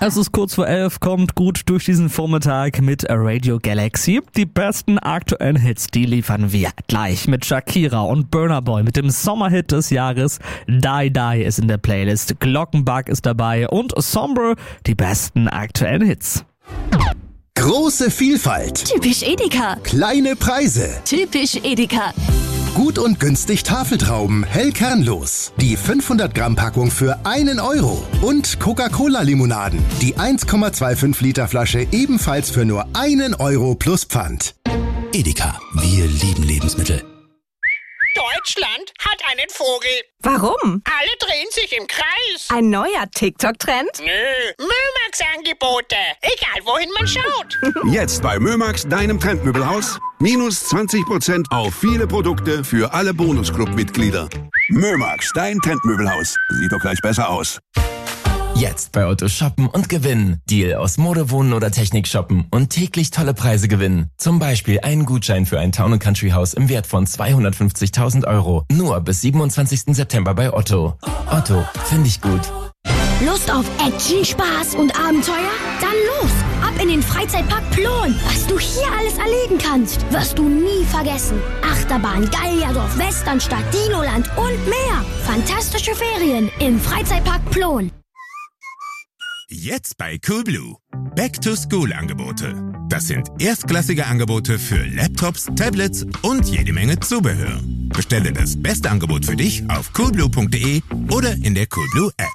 Es ist kurz vor 11, kommt gut durch diesen Vormittag mit Radio Galaxy. Die besten aktuellen Hits, die liefern wir gleich mit Shakira und Burna Boy mit dem Sommerhit des Jahres. Die Die ist in der Playlist, Glockenbach ist dabei und Sombre, die besten aktuellen Hits. Große Vielfalt. Typisch Edeka. Kleine Preise. Typisch Edeka. Gut und günstig Tafeltrauben, hell kernlos. Die 500 Gramm Packung für 1 Euro. Und Coca-Cola-Limonaden. Die 1,25 Liter Flasche ebenfalls für nur 1 Euro plus Pfand. Edeka, wir lieben Lebensmittel. Deutschland hat einen Vogel. Warum? Alle drehen sich im Kreis. Ein neuer TikTok-Trend? Nö, Mömax-Angebote. Egal, wohin man schaut. Jetzt bei Mömax, deinem Trendmöbelhaus. Minus 20% auf viele Produkte für alle Bonusclub-Mitglieder. Mömax, dein Trendmöbelhaus. Sieht doch gleich besser aus. Jetzt bei Otto shoppen und gewinnen. Deal aus Mode, Wohnen oder Technik shoppen und täglich tolle Preise gewinnen. Zum Beispiel einen Gutschein für ein Town & Country Haus im Wert von 250.000 €. Nur bis 27. September bei Otto. Otto, finde ich gut. Lust auf Action, Spaß und Abenteuer? Dann los! Ab in den Freizeitpark Plon. Was du hier alles erleben kannst, wirst du nie vergessen. Achterbahn, Gallierdorf, Westernstadt, Dinoland und mehr. Fantastische Ferien im Freizeitpark Plon. Jetzt bei Coolblue. Back-to-School-Angebote. Das sind erstklassige Angebote für Laptops, Tablets und jede Menge Zubehör. Bestelle das beste Angebot für dich auf coolblue.de oder in der Coolblue App.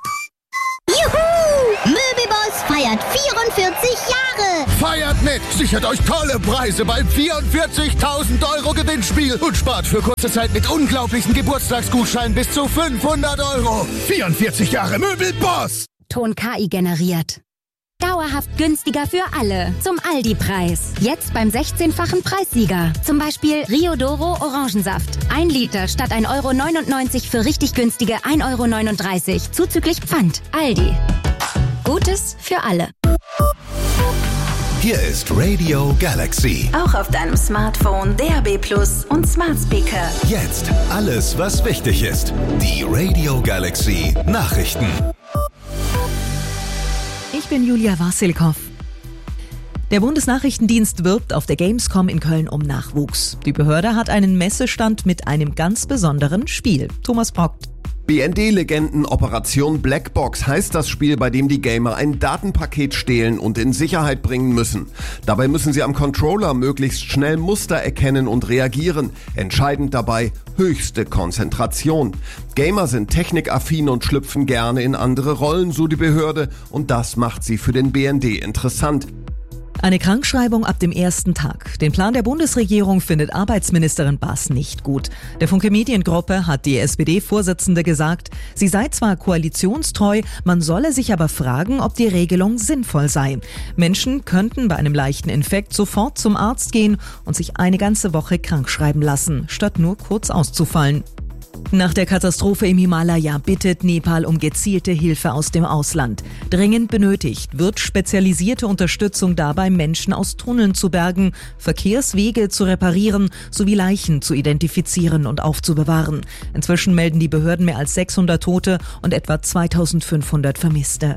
Juhu! Möbelboss feiert 44 Jahre! Feiert mit! Sichert euch tolle Preise beim 44.000 € Gewinnspiel und spart für kurze Zeit mit unglaublichen Geburtstagsgutscheinen bis zu 500 €. 44 Jahre Möbelboss! Ton KI generiert. Dauerhaft günstiger für alle. Zum Aldi-Preis. Jetzt beim 16-fachen Preissieger. Zum Beispiel Riodoro Orangensaft. 1 Liter statt 1,99 € für richtig günstige 1,39 € zuzüglich Pfand. Aldi. Gutes für alle. Hier ist Radio Galaxy. Auch auf deinem Smartphone, DAB+ und Smart Speaker. Jetzt alles, was wichtig ist. Die Radio Galaxy Nachrichten. Ich bin Julia Wassilkow. Der Bundesnachrichtendienst wirbt auf der Gamescom in Köln um Nachwuchs. Die Behörde hat einen Messestand mit einem ganz besonderen Spiel. Thomas Brockt. BND-Legenden Operation Blackbox heißt das Spiel, bei dem die Gamer ein Datenpaket stehlen und in Sicherheit bringen müssen. Dabei müssen sie am Controller möglichst schnell Muster erkennen und reagieren. Entscheidend dabei höchste Konzentration. Gamer sind technikaffin und schlüpfen gerne in andere Rollen, so die Behörde, und das macht sie für den BND interessant. Eine Krankschreibung ab dem ersten Tag. Den Plan der Bundesregierung findet Arbeitsministerin Bass nicht gut. Der Funke Mediengruppe hat die SPD-Vorsitzende gesagt, sie sei zwar koalitionstreu, man solle sich aber fragen, ob die Regelung sinnvoll sei. Menschen könnten bei einem leichten Infekt sofort zum Arzt gehen und sich eine ganze Woche krankschreiben lassen, statt nur kurz auszufallen. Nach der Katastrophe im Himalaya bittet Nepal um gezielte Hilfe aus dem Ausland. Dringend benötigt wird spezialisierte Unterstützung dabei, Menschen aus Tunneln zu bergen, Verkehrswege zu reparieren sowie Leichen zu identifizieren und aufzubewahren. Inzwischen melden die Behörden mehr als 600 Tote und etwa 2500 Vermisste.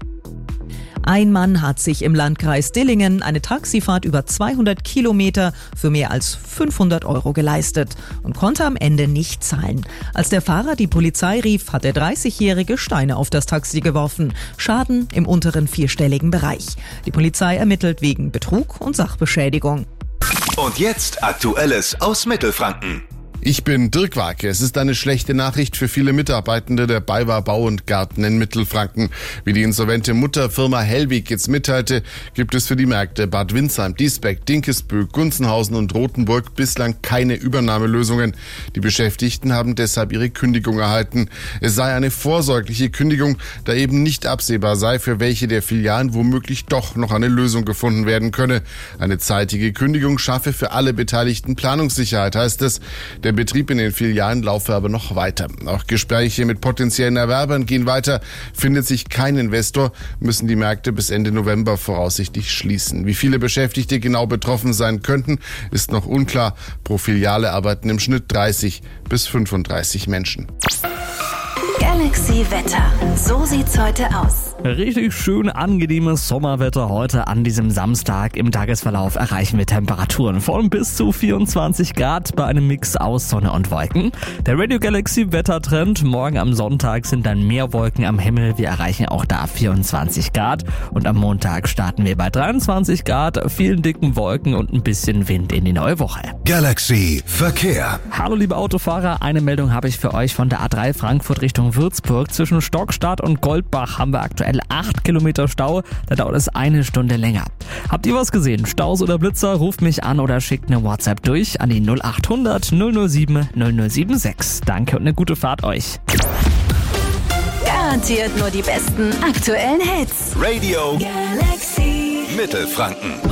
Ein Mann hat sich im Landkreis Dillingen eine Taxifahrt über 200 Kilometer für mehr als 500 € geleistet und konnte am Ende nicht zahlen. Als der Fahrer die Polizei rief, hat der 30-Jährige Steine auf das Taxi geworfen. Schaden im unteren vierstelligen Bereich. Die Polizei ermittelt wegen Betrug und Sachbeschädigung. Und jetzt Aktuelles aus Mittelfranken. Ich bin Dirk Warke. Es ist eine schlechte Nachricht für viele Mitarbeitende der BayWa Bau und Garten in Mittelfranken. Wie die insolvente Mutterfirma Hellwig jetzt mitteilte, gibt es für die Märkte Bad Windsheim, Diesbeck, Dinkelsbühl, Gunzenhausen und Rothenburg bislang keine Übernahmelösungen. Die Beschäftigten haben deshalb ihre Kündigung erhalten. Es sei eine vorsorgliche Kündigung, da eben nicht absehbar sei, für welche der Filialen womöglich doch noch eine Lösung gefunden werden könne. Eine zeitige Kündigung schaffe für alle Beteiligten Planungssicherheit, heißt es. Der Betrieb in den Filialen laufe aber noch weiter. Auch Gespräche mit potenziellen Erwerbern gehen weiter. Findet sich kein Investor, müssen die Märkte bis Ende November voraussichtlich schließen. Wie viele Beschäftigte genau betroffen sein könnten, ist noch unklar. Pro Filiale arbeiten im Schnitt 30 bis 35 Menschen. Galaxy Wetter. So sieht's heute aus. Richtig schön angenehmes Sommerwetter heute an diesem Samstag. Im Tagesverlauf erreichen wir Temperaturen von bis zu 24 Grad bei einem Mix aus Sonne und Wolken. Der Radio Galaxy Wettertrend. Morgen am Sonntag sind dann mehr Wolken am Himmel. Wir erreichen auch da 24 Grad. Und am Montag starten wir bei 23 Grad, vielen dicken Wolken und ein bisschen Wind in die neue Woche. Galaxy Verkehr. Hallo liebe Autofahrer, eine Meldung habe ich für euch von der A3 Frankfurt Richtung Würzburg. Zwischen Stockstadt und Goldbach haben wir aktuell 8 Kilometer Stau. Da dauert es eine Stunde länger. Habt ihr was gesehen? Staus oder Blitzer? Ruft mich an oder schickt eine WhatsApp durch an die 0800 007 0076. Danke und eine gute Fahrt euch. Garantiert nur die besten aktuellen Hits. Radio Galaxy Mittelfranken.